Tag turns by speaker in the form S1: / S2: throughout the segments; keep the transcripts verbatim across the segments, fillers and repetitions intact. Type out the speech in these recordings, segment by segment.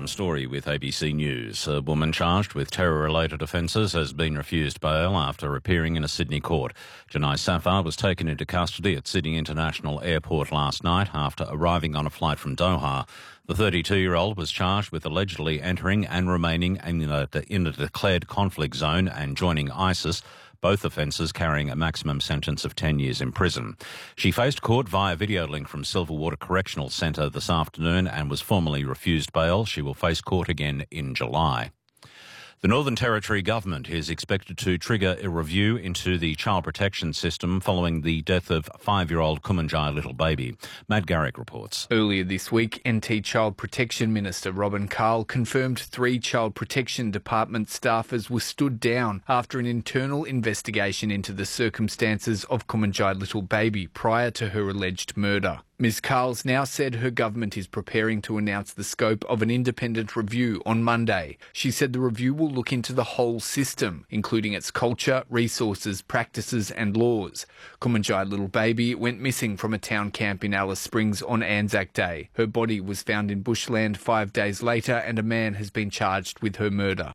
S1: Adam Story with A B C News. A woman charged with terror-related offences has been refused bail after appearing in a Sydney court. Janai Safar was taken into custody at Sydney International Airport last night after arriving on a flight from Doha. The thirty-two-year-old was charged with allegedly entering and remaining in a, in a declared conflict zone and joining ISIS, both offences carrying a maximum sentence of ten years in prison. She faced court via video link from Silverwater Correctional Centre this afternoon and was formally refused bail. She will face court again in July. The Northern Territory government is expected to trigger a review into the child protection system following the death of five-year-old Kumanjai little baby. Matt Garrick reports.
S2: Earlier this week, N T Child Protection Minister Robin Carl confirmed three Child Protection Department staffers were stood down after an internal investigation into the circumstances of Kumanjai little baby prior to her alleged murder. Miz Carles now said her government is preparing to announce the scope of an independent review on Monday. She said the review will look into the whole system, including its culture, resources, practices and laws. Kumanjai little baby went missing from a town camp in Alice Springs on Anzac Day. Her body was found in bushland five days later and a man has been charged with her murder.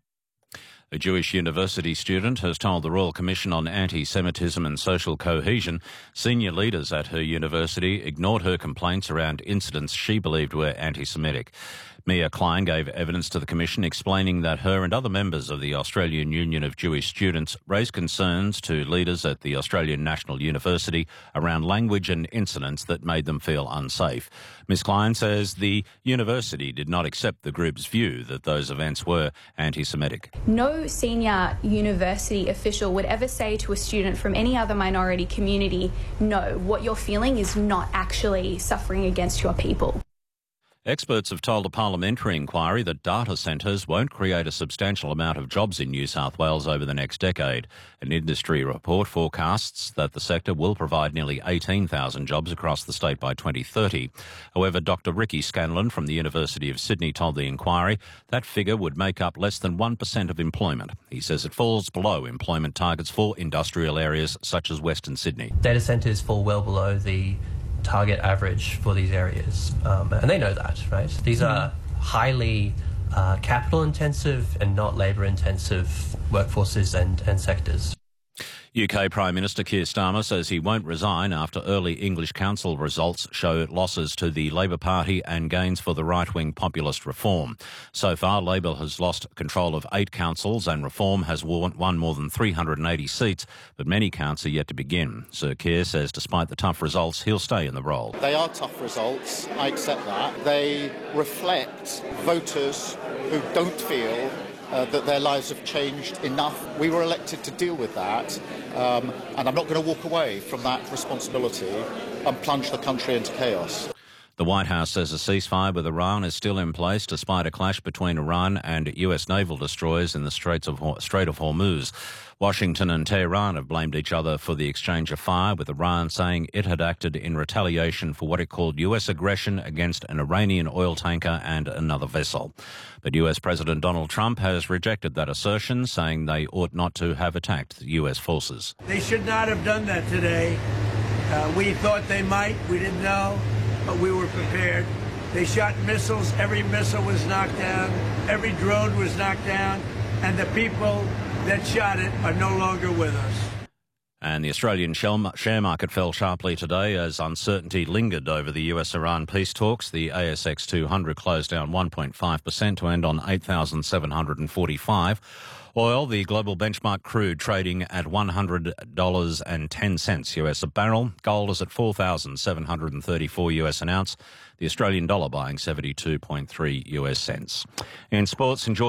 S1: A Jewish university student has told the Royal Commission on Anti-Semitism and Social Cohesion senior leaders at her university ignored her complaints around incidents she believed were anti-Semitic. Mia Klein gave evidence to the Commission explaining that her and other members of the Australian Union of Jewish Students raised concerns to leaders at the Australian National University around language and incidents that made them feel unsafe. Miz Klein says the university did not accept the group's view that those events were anti-Semitic.
S3: No senior university official would ever say to a student from any other minority community, no, what you're feeling is not actually suffering against your people.
S1: Experts have told a parliamentary inquiry that data centres won't create a substantial amount of jobs in New South Wales over the next decade. An industry report forecasts that the sector will provide nearly eighteen thousand jobs across the state by twenty thirty. However, Doctor Ricky Scanlon from the University of Sydney told the inquiry that figure would make up less than one percent of employment. He says it falls below employment targets for industrial areas such as Western Sydney.
S4: Data centres fall well below the target average for these areas, um, and they know that, right? These are highly uh, capital intensive and not labour intensive workforces and, and sectors.
S1: U K Prime Minister Keir Starmer says he won't resign after early English Council results show losses to the Labor Party and gains for the right-wing populist Reform. So far, Labor has lost control of eight councils and Reform has won more than three hundred eighty seats, but many counts are yet to begin. Sir Keir says despite the tough results, he'll stay in the role.
S5: They are tough results, I accept that. They reflect voters who don't feel Uh, that their lives have changed enough. We were elected to deal with that, um, and I'm not going to walk away from that responsibility and plunge the country into chaos.
S1: The White House says a ceasefire with Iran is still in place despite a clash between Iran and U S naval destroyers in the Straits of Strait of Hormuz. Washington and Tehran have blamed each other for the exchange of fire, with Iran saying it had acted in retaliation for what it called U S aggression against an Iranian oil tanker and another vessel. But U S President Donald Trump has rejected that assertion, saying they ought not to have attacked the U S forces.
S6: They should not have done that today. Uh, we thought they might. We didn't know, but we were prepared. They shot missiles. Every missile was knocked down. Every drone was knocked down. And the people that shot it are no longer with us.
S1: And the Australian share market fell sharply today as uncertainty lingered over the U S Iran peace talks. The A S X two hundred closed down one point five percent to end on eight thousand seven hundred forty-five. Oil, the global benchmark crude, trading at one hundred dollars and ten cents U S a barrel. Gold is at four thousand seven hundred thirty-four U S an ounce. The Australian dollar buying seventy-two point three U S cents. In sports, enjoy